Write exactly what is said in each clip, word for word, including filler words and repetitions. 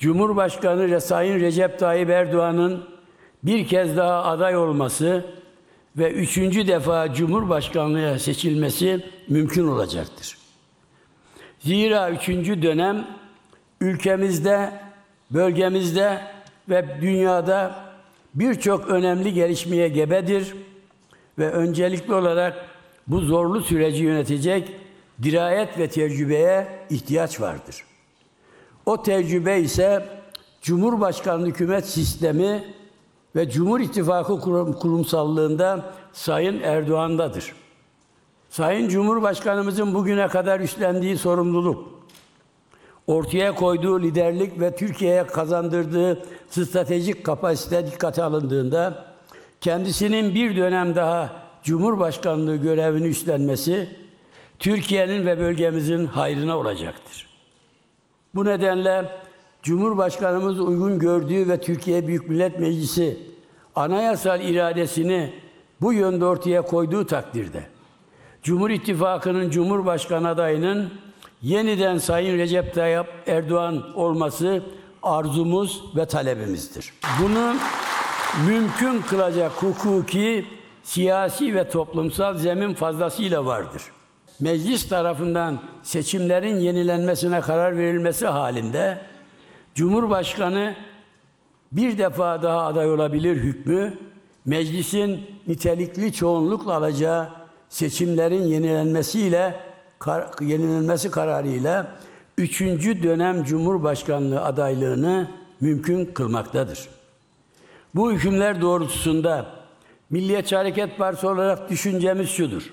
Cumhurbaşkanı Sayın Recep Tayyip Erdoğan'ın bir kez daha aday olması ve üçüncü defa Cumhurbaşkanlığına seçilmesi mümkün olacaktır. Zira üçüncü dönem ülkemizde, bölgemizde ve dünyada birçok önemli gelişmeye gebedir ve öncelikli olarak bu zorlu süreci yönetecek dirayet ve tecrübeye ihtiyaç vardır. O tecrübe ise Cumhurbaşkanlığı hükümet sistemi ve Cumhur İttifakı kurumsallığında Sayın Erdoğan'dadır. Sayın Cumhurbaşkanımızın bugüne kadar üstlendiği sorumluluk, ortaya koyduğu liderlik ve Türkiye'ye kazandırdığı stratejik kapasite dikkate alındığında kendisinin bir dönem daha Cumhurbaşkanlığı görevini üstlenmesi Türkiye'nin ve bölgemizin hayrına olacaktır. Bu nedenle Cumhurbaşkanımız uygun gördüğü ve Türkiye Büyük Millet Meclisi anayasal iradesini bu yönde ortaya koyduğu takdirde Cumhur İttifakı'nın Cumhurbaşkanı adayının yeniden Sayın Recep Tayyip Erdoğan olması arzumuz ve talebimizdir. Bunu mümkün kılacak hukuki, siyasi ve toplumsal zemin fazlasıyla vardır. Meclis tarafından seçimlerin yenilenmesine karar verilmesi halinde Cumhurbaşkanı bir defa daha aday olabilir hükmü, meclisin nitelikli çoğunlukla alacağı seçimlerin yenilenmesiyle kar, yenilenmesi kararıyla üçüncü dönem Cumhurbaşkanlığı adaylığını mümkün kılmaktadır. Bu hükümler doğrultusunda Milliyetçi Hareket Partisi olarak düşüncemiz şudur: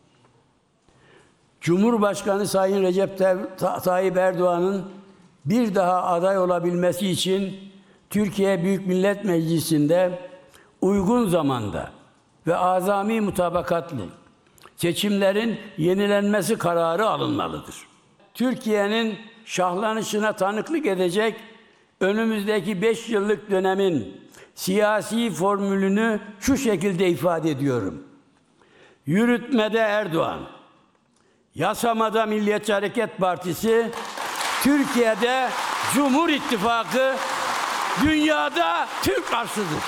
Cumhurbaşkanı Sayın Recep Tayyip Erdoğan'ın bir daha aday olabilmesi için Türkiye Büyük Millet Meclisi'nde uygun zamanda ve azami mutabakatlı seçimlerin yenilenmesi kararı alınmalıdır. Türkiye'nin şahlanışına tanıklık edecek önümüzdeki beş yıllık dönemin siyasi formülünü şu şekilde ifade ediyorum: yürütmede Erdoğan, yasamada Milliyetçi Hareket Partisi, Türkiye'de Cumhur İttifakı, dünyada Türk arsıdır.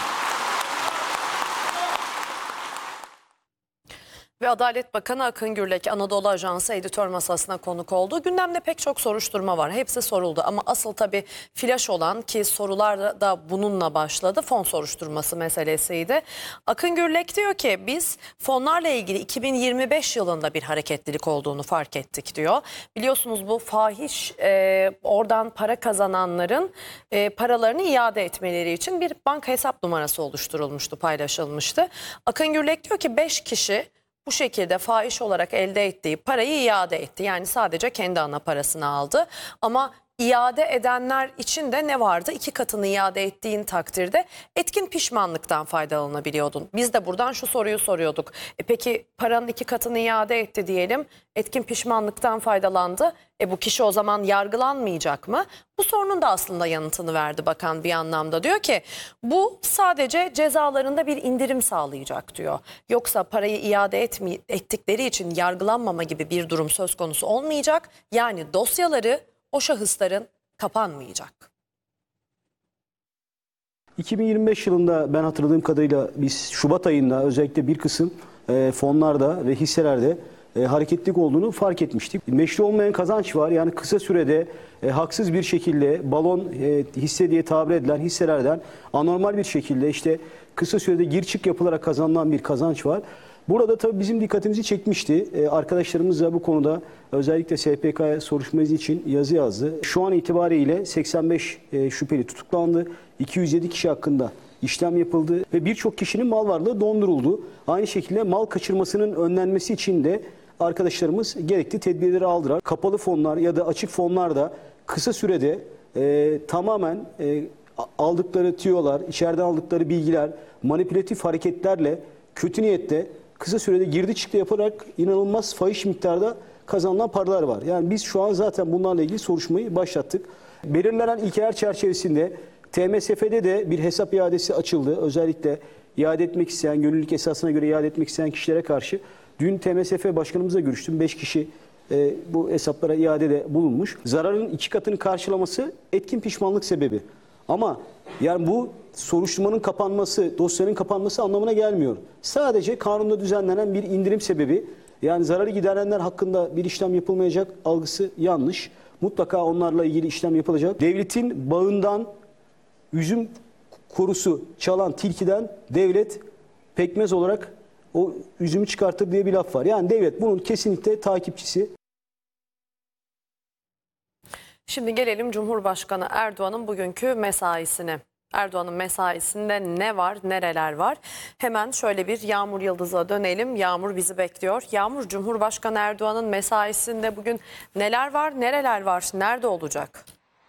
Ve Adalet Bakanı Akın Gürlek Anadolu Ajansı editör masasına konuk oldu. Gündemde pek çok soruşturma var. Hepsi soruldu ama asıl tabii flaş olan, ki sorular da bununla başladı, fon soruşturması meselesiydi. Akın Gürlek diyor ki biz fonlarla ilgili iki bin yirmi beş yılında bir hareketlilik olduğunu fark ettik diyor. Biliyorsunuz bu fahiş e, oradan para kazananların e, paralarını iade etmeleri için bir banka hesap numarası oluşturulmuştu, paylaşılmıştı. Akın Gürlek diyor ki beş kişi bu şekilde fahiş olarak elde ettiği parayı iade etti. Yani sadece kendi ana parasını aldı. Ama iade edenler için de ne vardı? İki katını iade ettiğin takdirde etkin pişmanlıktan faydalanabiliyordun. Biz de buradan şu soruyu soruyorduk. E peki paranın iki katını iade etti diyelim. Etkin pişmanlıktan faydalandı. E bu kişi o zaman yargılanmayacak mı? Bu sorunun da aslında yanıtını verdi bakan bir anlamda. Diyor ki bu sadece cezalarında bir indirim sağlayacak diyor. Yoksa parayı iade etmi- ettikleri için yargılanmama gibi bir durum söz konusu olmayacak. Yani dosyaları o şahısların kapanmayacak. iki bin yirmi beş yılında ben hatırladığım kadarıyla biz Şubat ayında özellikle bir kısım e, fonlarda ve hisselerde e, hareketlilik olduğunu fark etmiştik. Meşru olmayan kazanç var. Yani kısa sürede e, haksız bir şekilde balon e, hisse diye tabir edilen hisselerden anormal bir şekilde işte kısa sürede gir çık yapılarak kazanılan bir kazanç var. Burada tabii bizim dikkatimizi çekmişti. Ee, arkadaşlarımız da bu konuda özellikle S P K'ya soruşturma izni için yazı yazdı. Şu an itibariyle seksen beş e, şüpheli tutuklandı. iki yüz yedi kişi hakkında işlem yapıldı ve birçok kişinin mal varlığı donduruldu. Aynı şekilde mal kaçırmasının önlenmesi için de arkadaşlarımız gerekli tedbirleri aldılar. Kapalı fonlar ya da açık fonlar da kısa sürede e, tamamen e, aldıkları tüyolar, içeriden aldıkları bilgiler, manipülatif hareketlerle kötü niyette kısa sürede girdi çıktı yaparak inanılmaz fahiş miktarda kazanılan paralar var. Yani biz şu an zaten bunlarla ilgili soruşturmayı başlattık. Belirlenen ilkeler çerçevesinde T M S F'de de bir hesap iadesi açıldı. Özellikle iade etmek isteyen, gönüllülük esasına göre iade etmek isteyen kişilere karşı dün T M S F başkanımızla görüştüm. beş kişi e, bu hesaplara iade de bulunmuş. Zararın iki katını karşılaması etkin pişmanlık sebebi. Ama yani bu soruşturmanın kapanması, dosyanın kapanması anlamına gelmiyor. Sadece kanunda düzenlenen bir indirim sebebi. Yani zararı giderenler hakkında bir işlem yapılmayacak algısı yanlış. Mutlaka onlarla ilgili işlem yapılacak. Devletin bağından üzüm korusu çalan tilkiden devlet pekmez olarak o üzümü çıkartır diye bir laf var. Yani devlet bunun kesinlikle takipçisi. Şimdi gelelim Cumhurbaşkanı Erdoğan'ın bugünkü mesaisine. Erdoğan'ın mesaisinde ne var, nereler var? Hemen şöyle bir Yağmur Yıldız'a dönelim. Yağmur bizi bekliyor. Yağmur, Cumhurbaşkanı Erdoğan'ın mesaisinde bugün neler var, nereler var, nerede olacak?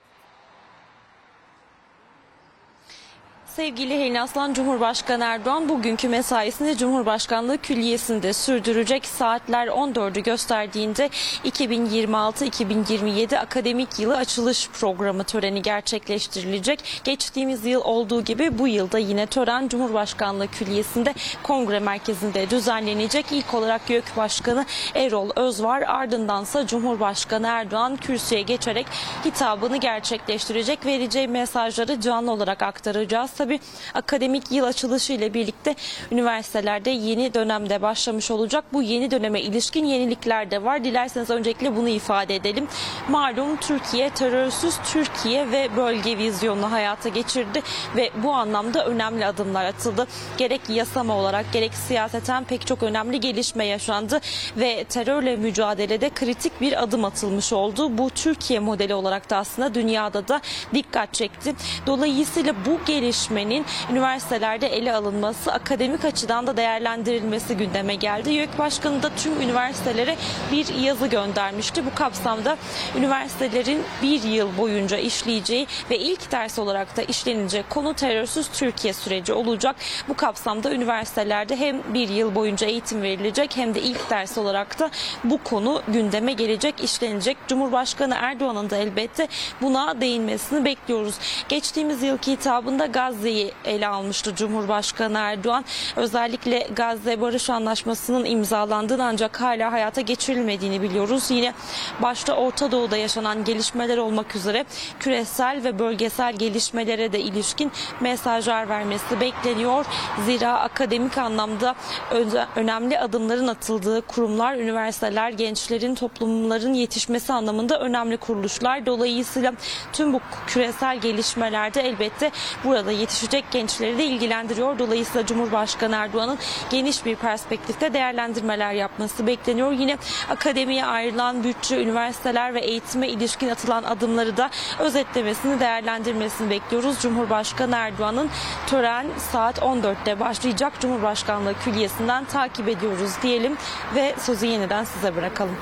Sevgili Helin Aslan, Cumhurbaşkanı Erdoğan bugünkü mesaisini Cumhurbaşkanlığı Külliyesi'nde sürdürecek. Saatler on dördü gösterdiğinde iki bin yirmi altı iki bin yirmi yedi akademik yılı açılış programı töreni gerçekleştirilecek. Geçtiğimiz yıl olduğu gibi bu yılda yine tören Cumhurbaşkanlığı Külliyesi'nde Kongre Merkezi'nde düzenlenecek. İlk olarak YÖK Başkanı Erol Özvar, ardındansa Cumhurbaşkanı Erdoğan kürsüye geçerek hitabını gerçekleştirecek. Vereceği mesajları canlı olarak aktaracağız. Tabii akademik yıl açılışı ile birlikte üniversitelerde yeni dönemde başlamış olacak. Bu yeni döneme ilişkin yenilikler de var. Dilerseniz öncelikle bunu ifade edelim. Malum Türkiye terörsüz Türkiye ve bölge vizyonunu hayata geçirdi ve bu anlamda önemli adımlar atıldı. Gerek yasama olarak gerek siyaseten pek çok önemli gelişme yaşandı ve terörle mücadelede kritik bir adım atılmış oldu. Bu Türkiye modeli olarak da aslında dünyada da dikkat çekti. Dolayısıyla bu gelişmenin üniversitelerde ele alınması, akademik açıdan da değerlendirilmesi gündeme geldi. YÖK Başkanı da tüm üniversitelere bir yazı göndermişti. Bu kapsamda üniversitelerin bir yıl boyunca işleyeceği ve ilk ders olarak da işlenecek konu terörsüz Türkiye süreci olacak. Bu kapsamda üniversitelerde hem bir yıl boyunca eğitim verilecek hem de ilk ders olarak da bu konu gündeme gelecek, işlenecek. Cumhurbaşkanı Erdoğan'ın da elbette buna değinmesini bekliyoruz. Geçtiğimiz yılki hitabında Gazze'yi ele almıştı Cumhurbaşkanı Erdoğan. Özellikle Gazze Barış Anlaşması'nın imzalandığını ancak hala hayata geçirilmediğini biliyoruz. Yine başta Orta Doğu'da yaşanan gelişmeler olmak üzere küresel ve bölgesel gelişmelere de ilişkin mesajlar vermesi bekleniyor. Zira akademik anlamda önemli adımların atıldığı kurumlar, üniversiteler, gençlerin, toplumların yetişmesi anlamında önemli kuruluşlar. Dolayısıyla tüm bu küresel gelişmelerde elbette burada yetişecek gençleri de ilgilendiriyor. Dolayısıyla Cumhurbaşkanı Erdoğan'ın geniş bir perspektifte değerlendirmeler yapması bekleniyor. Yine akademiye ayrılan bütçe, üniversiteler ve eğitime ilişkin atılan adımları da özetlemesini, değerlendirmesini bekliyoruz. Cumhurbaşkanı Erdoğan'ın tören saat on dörtte başlayacak. Cumhurbaşkanlığı Külliyesi'nden takip ediyoruz diyelim ve sözü yeniden size bırakalım.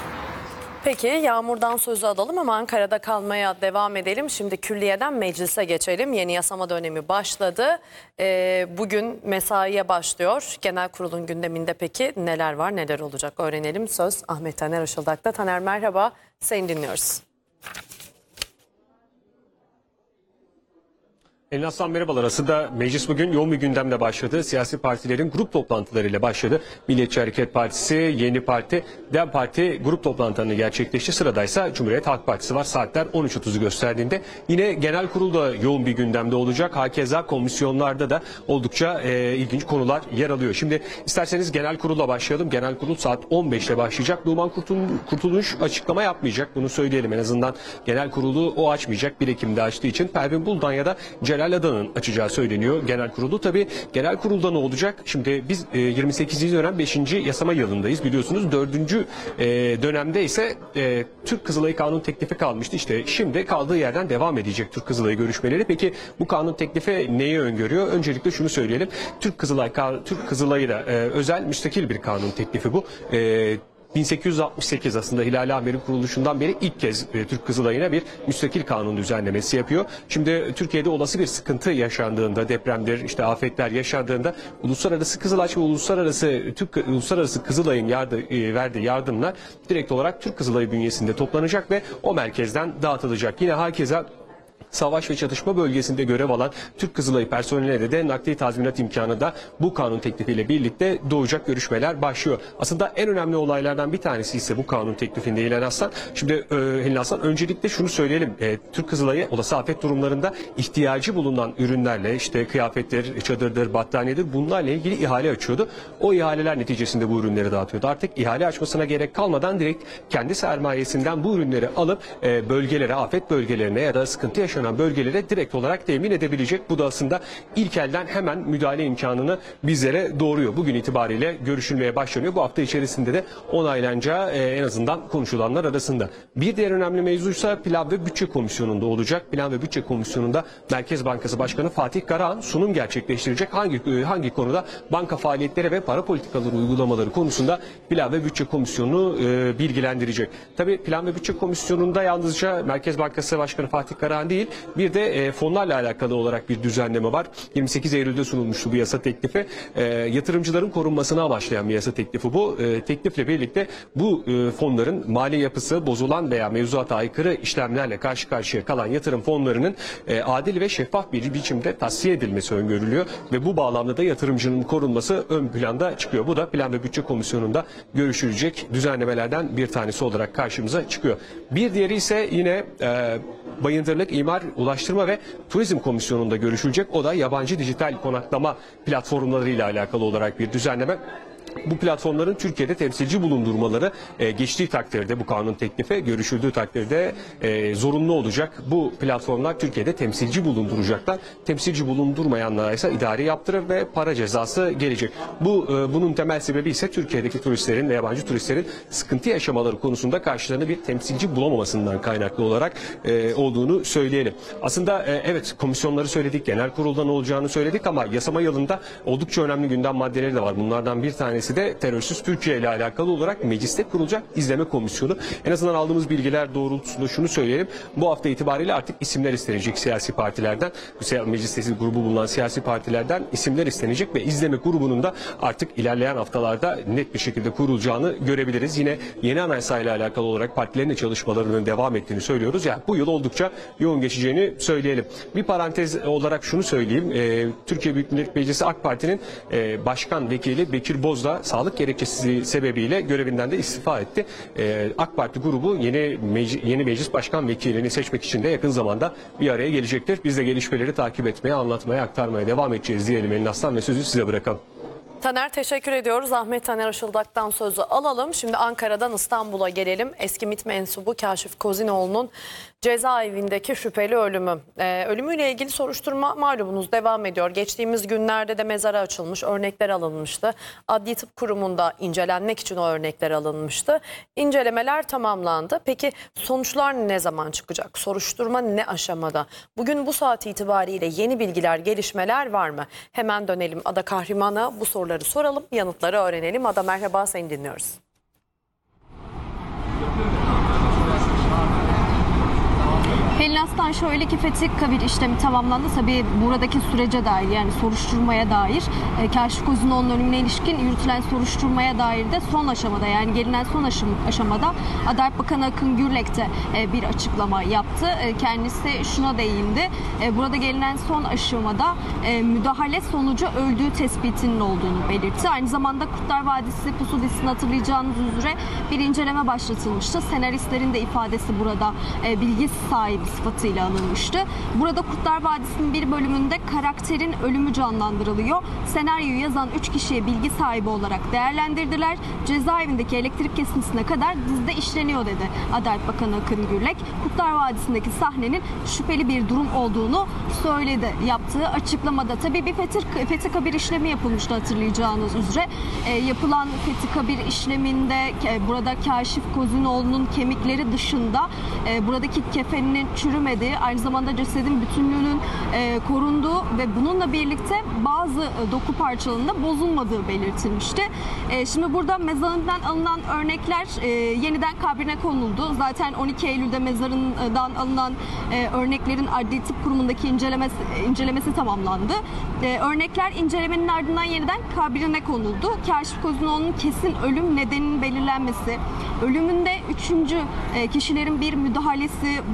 Peki Yağmur'dan sözü alalım ama Ankara'da kalmaya devam edelim. Şimdi külliyeden meclise geçelim. Yeni yasama dönemi başladı. Ee, bugün mesaiye başlıyor. Genel kurulun gündeminde peki neler var, neler olacak öğrenelim. Söz Ahmet Taner Işıldak'ta. Taner merhaba, seni dinliyoruz. Helin Aslan merhabalar. Aslında meclis bugün yoğun bir gündemle başladı. Siyasi partilerin grup toplantılarıyla başladı. Milliyetçi Hareket Partisi, Yeni Parti, DEM Parti grup toplantılarını gerçekleşti. Sıradaysa Cumhuriyet Halk Partisi var. Saatler on üç otuzu gösterdiğinde. Yine genel kurulda yoğun bir gündemde olacak. Hakeza komisyonlarda da oldukça e, ilginç konular yer alıyor. Şimdi isterseniz genel kurulla başlayalım. Genel kurul saat on beşte başlayacak. Numan Kurtuluş açıklama yapmayacak. Bunu söyleyelim. En azından genel kurulu o açmayacak. bir Ekim'de açtığı için Pervin Buldan ya da Celal Adan'ın açacağı söyleniyor genel kurulu. Tabii genel kurulda ne olacak? Şimdi biz e, yirmi sekizinci dönem beşinci yasama yılındayız biliyorsunuz. dördüncü E, dönemde ise e, Türk Kızılayı kanun teklifi kalmıştı. İşte şimdi kaldığı yerden devam edecek Türk Kızılayı görüşmeleri. Peki bu kanun teklifi neyi öngörüyor? Öncelikle şunu söyleyelim. Türk Kızılay Türk Kızılayı da e, özel müstakil bir kanun teklifi bu. E, bin sekiz yüz altmış sekiz aslında Hilal Ahmer'in kuruluşundan beri ilk kez e, Türk Kızılayı'na bir müstakil kanun düzenlemesi yapıyor. Şimdi Türkiye'de olası bir sıkıntı yaşandığında, depremdir, işte afetler yaşandığında uluslararası Kızılaç ve uluslararası Türk uluslararası Kızılay'ın yardı, e, verdiği yardımlar direkt olarak Türk Kızılayı bünyesinde toplanacak ve o merkezden dağıtılacak. Yine hakeza Savaş ve çatışma bölgesinde görev alan Türk Kızılayı personeline de nakdi tazminat imkanı da bu kanun teklifiyle birlikte doğacak, görüşmeler başlıyor. Aslında en önemli olaylardan bir tanesi ise bu kanun teklifinde Hilal Aslan. Şimdi e, Hilal Aslan, öncelikle şunu söyleyelim. E, Türk Kızılayı olası afet durumlarında ihtiyacı bulunan ürünlerle, işte kıyafettir, çadırdır, battaniyedir, bunlarla ilgili ihale açıyordu. O ihaleler neticesinde bu ürünleri dağıtıyordu. Artık ihale açmasına gerek kalmadan direkt kendi sermayesinden bu ürünleri alıp e, bölgelere, afet bölgelerine ya da sıkıntı yaşanan bölgelere direkt olarak temin edebilecek. Bu da aslında ilk elden hemen müdahale imkanını bizlere doğuruyor. Bugün itibariyle görüşülmeye başlanıyor. Bu hafta içerisinde de onaylanacağı e, en azından konuşulanlar arasında. Bir diğer önemli mevzuysa Plan ve Bütçe Komisyonu'nda olacak. Plan ve Bütçe Komisyonu'nda Merkez Bankası Başkanı Fatih Karahan sunum gerçekleştirecek. Hangi hangi konuda? Banka faaliyetleri ve para politikaları uygulamaları konusunda Plan ve Bütçe Komisyonu e, bilgilendirecek. Tabii Plan ve Bütçe Komisyonu'nda yalnızca Merkez Bankası Başkanı Fatih Karahan değil, bir de e, fonlarla alakalı olarak bir düzenleme var. yirmi sekiz Eylül'de sunulmuştu bu yasa teklifi. E, yatırımcıların korunmasını amaçlayan bir yasa teklifi bu. E, teklifle birlikte bu e, fonların mali yapısı bozulan veya mevzuata aykırı işlemlerle karşı karşıya kalan yatırım fonlarının e, adil ve şeffaf bir biçimde tahsiye edilmesi öngörülüyor ve bu bağlamda da yatırımcının korunması ön planda çıkıyor. Bu da Plan ve Bütçe Komisyonu'nda görüşülecek düzenlemelerden bir tanesi olarak karşımıza çıkıyor. Bir diğeri ise yine e, Bayındırlık, İmar, Ulaştırma ve Turizm Komisyonu'nda görüşülecek. O da yabancı dijital konaklama platformlarıyla alakalı olarak bir düzenleme. Bu platformların Türkiye'de temsilci bulundurmaları e, geçtiği takdirde, bu kanun teklifi görüşüldüğü takdirde e, zorunlu olacak. Bu platformlar Türkiye'de temsilci bulunduracaklar. Temsilci bulundurmayanlara ise idari yaptırım ve para cezası gelecek. Bu e, bunun temel sebebi ise Türkiye'deki turistlerin ve yabancı turistlerin sıkıntı yaşamaları konusunda karşılarına bir temsilci bulamamasından kaynaklı olarak e, olduğunu söyleyelim. Aslında e, evet, komisyonları söyledik, genel kuruldan olacağını söyledik ama yasama yılında oldukça önemli gündem maddeleri de var. Bunlardan bir tanesi de terörsüz Türkiye ile alakalı olarak mecliste kurulacak izleme komisyonu. En azından aldığımız bilgiler doğrultusunda şunu söyleyelim. Bu hafta itibariyle artık isimler istenecek siyasi partilerden. Mecliste grubu bulunan siyasi partilerden isimler istenecek ve izleme grubunun da artık ilerleyen haftalarda net bir şekilde kurulacağını görebiliriz. Yine yeni anayasa ile alakalı olarak partilerin de çalışmalarının devam ettiğini söylüyoruz. Yani bu yıl oldukça yoğun geçeceğini söyleyelim. Bir parantez olarak şunu söyleyeyim. Ee, Türkiye Büyük Millet Meclisi AK Parti'nin e, Başkan Vekili Bekir Bozdağ sağlık gerekçesi sebebiyle görevinden de istifa etti. Ee, AK Parti grubu yeni mec yeni meclis başkan vekilini seçmek için de yakın zamanda bir araya gelecektir. Biz de gelişmeleri takip etmeye, anlatmaya, aktarmaya devam edeceğiz diyelim Elin Aslan ve sözü size bırakalım. Taner, teşekkür ediyoruz. Ahmet Taner Aşıldak'tan sözü alalım. Şimdi Ankara'dan İstanbul'a gelelim. Eski MİT mensubu Kaşif Kozinoğlu'nun cezaevindeki şüpheli ölümü. Ee, ölümüyle ilgili soruşturma malumunuz devam ediyor. Geçtiğimiz günlerde de mezara açılmış, örnekler alınmıştı. Adli Tıp Kurumu'nda incelenmek için o örnekler alınmıştı. İncelemeler tamamlandı. Peki sonuçlar ne zaman çıkacak? Soruşturma ne aşamada? Bugün bu saat itibariyle yeni bilgiler, gelişmeler var mı? Hemen dönelim Ada Kahraman'a, bu soruları soralım, yanıtları öğrenelim. Ada, merhaba, seni dinliyoruz. Pelin Aslan, şöyle ki Fethi Kabir işlemi tamamlandı. Tabii buradaki sürece dair, yani soruşturmaya dair, e, Kaşif Kozinoğlu'nun ölümüne ilişkin yürütülen soruşturmaya dair de son aşamada, yani gelinen son aşam, aşamada Adalet Bakanı Akın Gürlek de e, bir açıklama yaptı. E, kendisi şuna değindi. E, burada gelinen son aşamada e, müdahale sonucu öldüğü tespitinin olduğunu belirtti. Aynı zamanda Kurtlar Vadisi pusu dizisini hatırlayacağınız üzere bir inceleme başlatılmıştı. Senaristlerin de ifadesi burada e, bilgi sahibi sıfatıyla alınmıştı. Burada Kurtlar Vadisi'nin bir bölümünde karakterin ölümü canlandırılıyor. Senaryoyu yazan üç kişiye bilgi sahibi olarak değerlendirdiler. Cezaevindeki elektrik kesintisine kadar dizide işleniyor dedi Adalet Bakanı Akın Gürlek. Kurtlar Vadisi'ndeki sahnenin şüpheli bir durum olduğunu söyledi yaptığı açıklamada. Tabii bir Fethi, Fethi Kabir işlemi yapılmıştı hatırlayacağınız üzere. E, yapılan Fethi Kabir işleminde e, burada Kaşif Kozinoğlu'nun kemikleri dışında e, buradaki kefeninin çürümediği, aynı zamanda cesedin bütünlüğünün e, korunduğu ve bununla birlikte bazı e, doku parçalarında bozulmadığı belirtilmişti. E, şimdi burada mezarından alınan örnekler e, yeniden kabrine konuldu. Zaten on iki Eylül'de mezarından alınan e, örneklerin Adli Tıp Kurumu'ndaki incelemesi, incelemesi tamamlandı. E, örnekler incelemenin ardından yeniden kabrine konuldu. Kaşif Kozinoğlu'nun kesin ölüm nedeninin belirlenmesi, ölümünde üçüncü e, kişilerin bir müdahalesi var mı?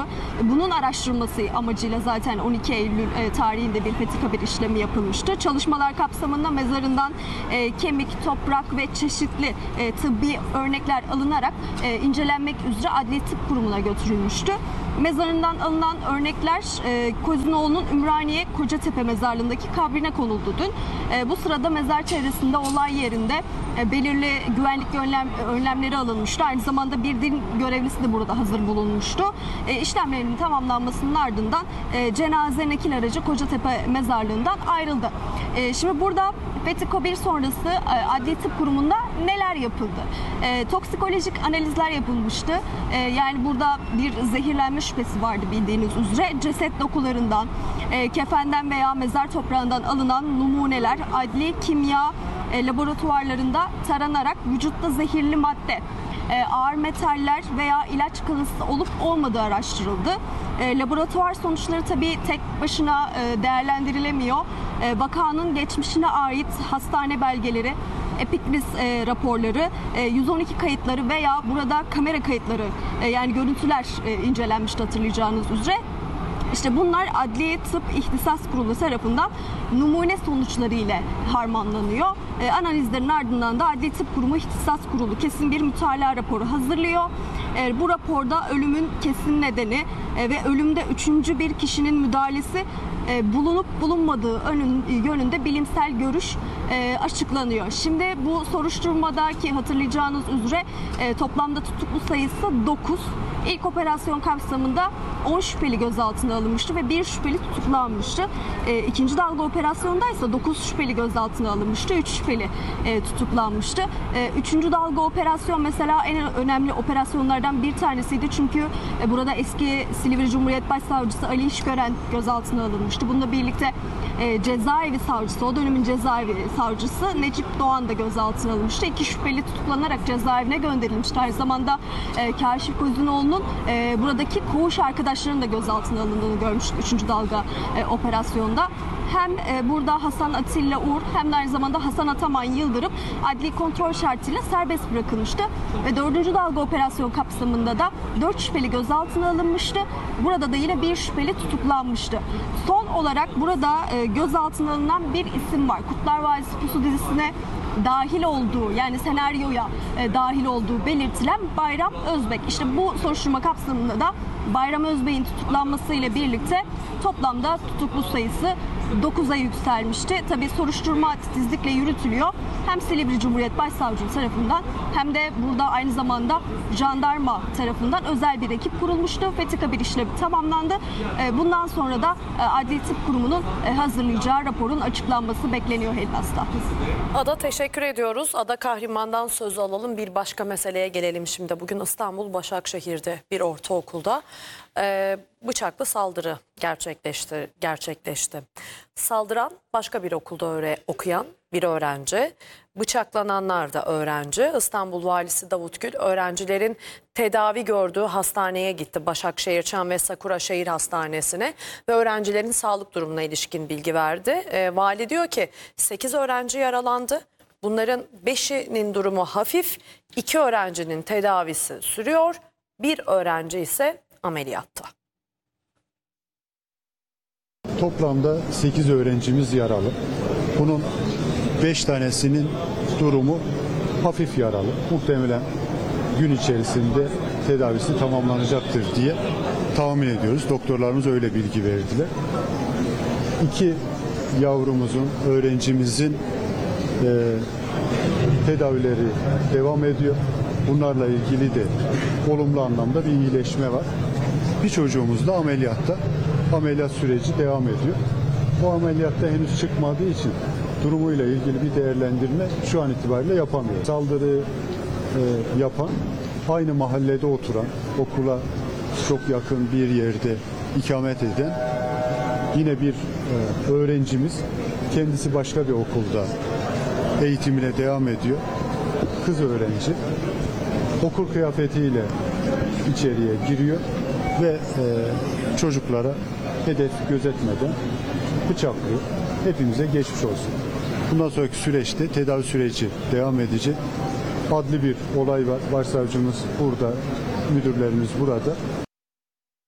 Bunun araştırılması amacıyla zaten on iki Eylül e, tarihinde bir fethi kabir işlemi yapılmıştı. Çalışmalar kapsamında mezarından e, kemik, toprak ve çeşitli e, tıbbi örnekler alınarak e, incelenmek üzere Adli Tıp Kurumu'na götürülmüştü. Mezarından alınan örnekler e, Kozunoğlu'nun Ümraniye Kocatepe mezarlığındaki kabrine konuldu dün. E, bu sırada mezar çevresinde olay yerinde e, belirli güvenlik önlem, önlemleri alınmıştı. Aynı zamanda bir din görevlisi de burada hazır bulunmuştu. E, işlemlerinin tamamlanmasının ardından e, cenaze nakil aracı Kocatepe mezarlığından ayrıldı. E, şimdi burada fethi kabir sonrası e, Adli Tıp Kurumu'nda neler yapıldı? E, toksikolojik analizler yapılmıştı. E, yani burada bir zehirlenme şüphesi vardı bildiğiniz üzere. Ceset dokularından, e, kefenden veya mezar toprağından alınan numuneler adli kimya e, laboratuvarlarında taranarak vücutta zehirli madde, e, ağır metaller veya ilaç kılısı olup olmadığı araştırıldı. E, laboratuvar sonuçları tabii tek başına e, değerlendirilemiyor. E, vakanın geçmişine ait hastane belgeleri, epikriz e, raporları, e, yüz on iki kayıtları veya burada kamera kayıtları e, yani görüntüler e, incelenmişti hatırlayacağınız üzere. İşte bunlar Adli Tıp İhtisas Kurulu tarafından numune sonuçları ile harmanlanıyor. E, analizlerin ardından da Adli Tıp Kurumu İhtisas Kurulu kesin bir mütalaa raporu hazırlıyor. E, bu raporda ölümün kesin nedeni e, ve ölümde üçüncü bir kişinin müdahalesi e, bulunup bulunmadığı önün, yönünde bilimsel görüş e, açıklanıyor. Şimdi bu soruşturmadaki hatırlayacağınız üzere e, toplamda tutuklu sayısı dokuz. İlk operasyon kapsamında on şüpheli gözaltına alınmıştı ve bir şüpheli tutuklanmıştı. E, ikinci dalga operasyonda ise dokuz şüpheli gözaltına alınmıştı, üç şüpheli e, tutuklanmıştı. E, üçüncü dalga operasyon mesela en önemli operasyonlardan bir tanesiydi. Çünkü e, burada eski Silivri Cumhuriyet Başsavcısı Ali İşgören gözaltına alınmıştı. Bununla birlikte e, cezaevi savcısı, o dönemin cezaevi savcısı Necip Doğan da gözaltına alınmıştı. İki şüpheli tutuklanarak cezaevine gönderilmişti. Aynı zamanda e, Kaşif Kozunoğlu'nun e, buradaki koğuş arkadaşlarının da gözaltına alındığını görmüştük üçüncü dalga e, operasyonda. Hem e, burada Hasan Atilla Uğur hem de aynı zamanda Hasan Ataman Yıldırım adli kontrol şartıyla serbest bırakılmıştı. Ve dördüncü dalga operasyon kapsamında da dört şüpheli gözaltına alınmıştı. Burada da yine bir şüpheli tutuklanmıştı. Son olarak burada e, gözaltına alınan bir isim var. Kurtlar Vadisi Pusu dizisine dahil olduğu yani senaryoya e, dahil olduğu belirtilen Bayram Özbek. İşte bu soruşturma kapsamında da Bayram Özbek'in tutuklanmasıyla birlikte toplamda tutuklu sayısı dokuza yükselmişti. Tabii soruşturma titizlikle yürütülüyor. Hem Silivri Cumhuriyet Başsavcılığı tarafından hem de burada aynı zamanda jandarma tarafından özel bir ekip kurulmuştu. Fethi kabir işlemi tamamlandı. Bundan sonra da Adli Tıp Kurumu'nun hazırlayacağı raporun açıklanması bekleniyor Hellas'ta. Ada teşekkür ediyoruz. Ada Kahraman'dan söz alalım. Bir başka meseleye gelelim şimdi. Bugün İstanbul Başakşehir'de bir ortaokulda e, bıçaklı saldırı gerçekleşti. gerçekleşti. Saldıran başka bir okulda öğre, okuyan bir öğrenci. Bıçaklananlar da öğrenci. İstanbul Valisi Davut Gül öğrencilerin tedavi gördüğü hastaneye gitti. Başakşehir Çam ve Sakura Şehir Hastanesi'ne ve öğrencilerin sağlık durumuna ilişkin bilgi verdi. E, vali diyor ki sekiz öğrenci yaralandı. Bunların beşinin durumu hafif, iki öğrencinin tedavisi sürüyor, bir öğrenci ise ameliyatta. Toplamda sekiz öğrencimiz yaralı. Bunun beş tanesinin durumu hafif yaralı. Muhtemelen gün içerisinde tedavisi tamamlanacaktır diye tahmin ediyoruz. Doktorlarımız öyle bilgi verdiler. İki yavrumuzun, öğrencimizin e, tedavileri devam ediyor. Bunlarla ilgili de olumlu anlamda bir iyileşme var. Bir çocuğumuz da ameliyatta. Ameliyat süreci devam ediyor. Bu ameliyatta henüz çıkmadığı için durumuyla ilgili bir değerlendirme şu an itibariyle yapamıyor. Saldırı e, yapan, aynı mahallede oturan, okula çok yakın bir yerde ikamet eden yine bir e, öğrencimiz. Kendisi başka bir okulda eğitimine devam ediyor. Kız öğrenci. Okul kıyafetiyle içeriye giriyor ve e, çocuklara hedef gözetmeden bıçaklıyor. Hepimize geçmiş olsun. Bundan sonraki süreçte tedavi süreci devam edecek. Adli bir olay var. Başsavcımız burada, müdürlerimiz burada.